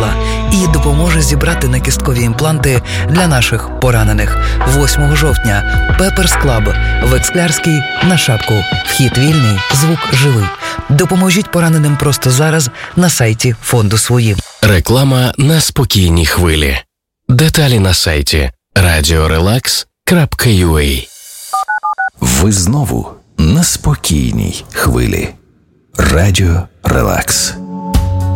світла і допоможе зібрати накісткові імпланти для наших поранених. 8 жовтня Pepper's Club в Ексклярській на Шапку. Вхід вільний, звук живий. Допоможіть пораненим просто зараз на сайті фонду «Свої». Реклама на спокійній хвилі. Деталі на сайті radiorelax.ua. Ви знову на спокійній хвилі. Радіо Релакс.